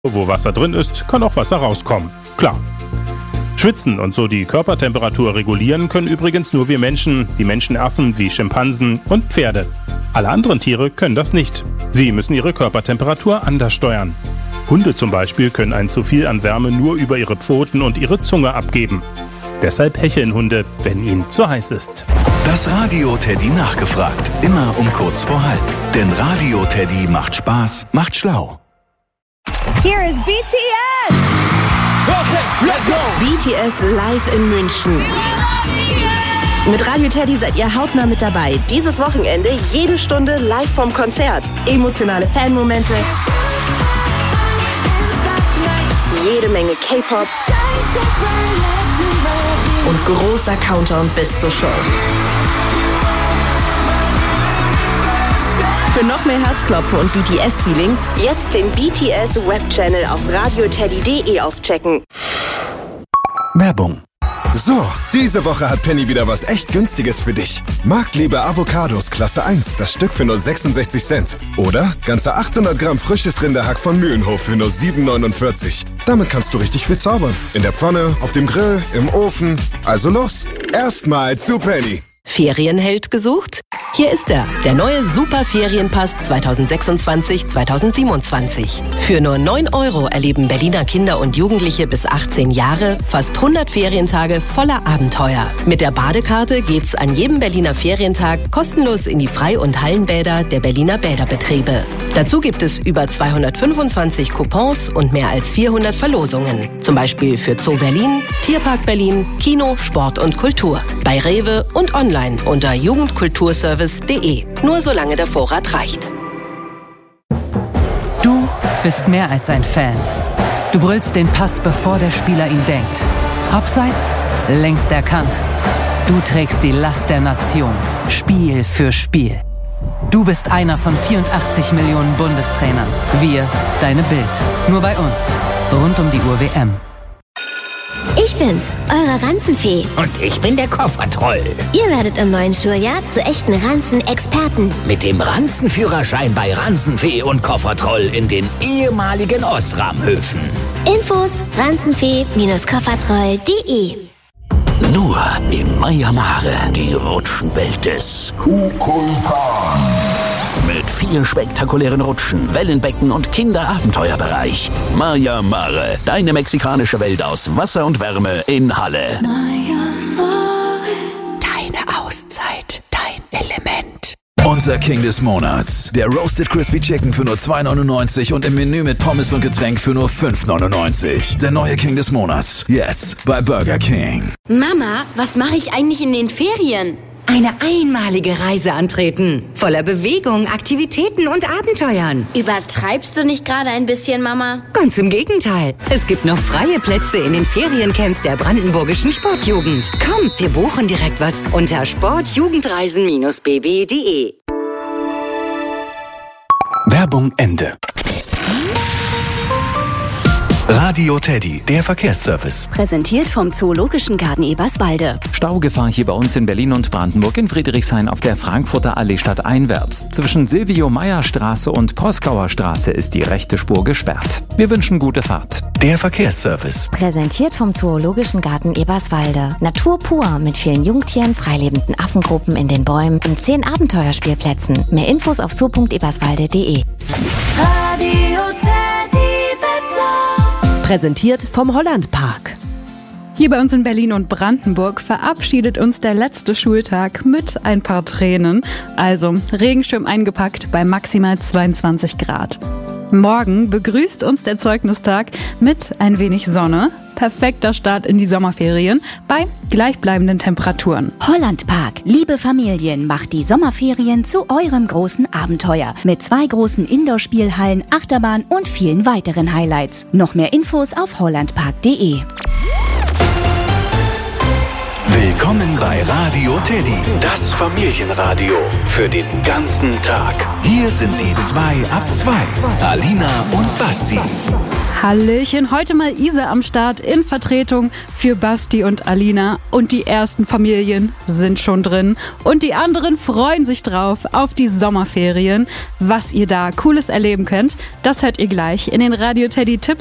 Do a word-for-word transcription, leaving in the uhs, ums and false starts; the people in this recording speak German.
Wo Wasser drin ist, kann auch Wasser rauskommen. Klar. Schwitzen und so die Körpertemperatur regulieren können übrigens nur wir Menschen, die Menschenaffen wie Schimpansen und Pferde. Alle anderen Tiere können das nicht. Sie müssen ihre Körpertemperatur anders steuern. Hunde zum Beispiel können ein zu viel an Wärme nur über ihre Pfoten und ihre Zunge abgeben. Deshalb hecheln Hunde, wenn ihnen zu heiß ist. Das Radio Teddy nachgefragt. Immer um kurz vor halb. Denn Radio Teddy macht Spaß, macht schlau. Here is B T S! Okay, let's go! B T S live in München. Mit Radio Teddy seid ihr hautnah mit dabei. Dieses Wochenende jede Stunde live vom Konzert. Emotionale Fanmomente. Jede Menge K-Pop. Und großer Countdown bis zur Show. Für noch mehr Herzklopfen und B T S-Feeling jetzt den B T S-Webchannel auf radioteddy punkt de auschecken. Werbung. So, diese Woche hat Penny wieder was echt Günstiges für dich. Marktliebe Avocados Klasse eins, das Stück für nur sechsundsechzig Cent. Oder ganze achthundert Gramm frisches Rinderhack von Mühlenhof für nur sieben neunundvierzig. Damit kannst du richtig viel zaubern. In der Pfanne, auf dem Grill, im Ofen. Also los, erstmal zu Penny. Ferienheld gesucht? Hier ist er, der neue Super-Ferienpass zweitausendsechsundzwanzig zweitausendsiebenundzwanzig. Für nur neun Euro erleben Berliner Kinder und Jugendliche bis achtzehn Jahre fast hundert Ferientage voller Abenteuer. Mit der Badekarte geht's an jedem Berliner Ferientag kostenlos in die Frei- und Hallenbäder der Berliner Bäderbetreibe. Dazu gibt es über zweihundertfünfundzwanzig Coupons und mehr als vierhundert Verlosungen. Zum Beispiel für Zoo Berlin, Tierpark Berlin, Kino, Sport und Kultur. Bei Rewe und online unter jugendkulturservice punkt de. Nur solange der Vorrat reicht. Du bist mehr als ein Fan. Du brüllst den Pass, bevor der Spieler ihn denkt. Abseits, längst erkannt. Du trägst die Last der Nation, Spiel für Spiel. Du bist einer von vierundachtzig Millionen Bundestrainern. Wir, deine Bild. Nur bei uns. Rund um die Uhr W M. Ich bin's, eure Ranzenfee. Und ich bin der Koffertroll. Ihr werdet im neuen Schuljahr zu echten Ranzen-Experten. Mit dem Ranzenführerschein bei Ranzenfee und Koffertroll in den ehemaligen Osram-Höfen. Infos ranzenfee Koffertroll punkt de. Nur im Myanmar, die Rutschenwelt des Kukulkan. Mit vier spektakulären Rutschen, Wellenbecken und Kinderabenteuerbereich. Maya Mare, deine mexikanische Welt aus Wasser und Wärme in Halle. Deine Auszeit, dein Element. Unser King des Monats. Der Roasted Crispy Chicken für nur zwei neunundneunzig und im Menü mit Pommes und Getränk für nur fünf neunundneunzig. Der neue King des Monats. Jetzt bei Burger King. Mama, was mache ich eigentlich in den Ferien? Eine einmalige Reise antreten. Voller Bewegung, Aktivitäten und Abenteuern. Übertreibst du nicht gerade ein bisschen, Mama? Ganz im Gegenteil. Es gibt noch freie Plätze in den Feriencamps der brandenburgischen Sportjugend. Komm, wir buchen direkt was unter sportjugendreisen Bindestrich b b punkt de. Werbung Ende. Radio Teddy, der Verkehrsservice. Präsentiert vom Zoologischen Garten Eberswalde. Staugefahr hier bei uns in Berlin und Brandenburg in Friedrichshain auf der Frankfurter Allee stadteinwärts. Zwischen Silvio-Meyer-Straße und Proskauer Straße ist die rechte Spur gesperrt. Wir wünschen gute Fahrt. Der Verkehrsservice. Präsentiert vom Zoologischen Garten Eberswalde. Natur pur mit vielen Jungtieren, freilebenden Affengruppen in den Bäumen und zehn Abenteuerspielplätzen. Mehr Infos auf zoo punkt eberswalde punkt de. Radio Teddy Wetter. Präsentiert vom Hollandpark. Hier bei uns in Berlin und Brandenburg verabschiedet uns der letzte Schultag mit ein paar Tränen. Also Regenschirm eingepackt bei maximal zweiundzwanzig Grad. Morgen begrüßt uns der Zeugnistag mit ein wenig Sonne. Perfekter Start in die Sommerferien bei gleichbleibenden Temperaturen. Hollandpark, liebe Familien, macht die Sommerferien zu eurem großen Abenteuer. Mit zwei großen Indoor-Spielhallen, Achterbahn und vielen weiteren Highlights. Noch mehr Infos auf hollandpark punkt de. Willkommen bei Radio Teddy, das Familienradio für den ganzen Tag. Hier sind die zwei ab zwei, Alina und Basti. Hallöchen, heute mal Isa am Start in Vertretung für Basti und Alina. Und die ersten Familien sind schon drin. Und die anderen freuen sich drauf auf die Sommerferien. Was ihr da Cooles erleben könnt, das hört ihr gleich in den Radio Teddy Tipps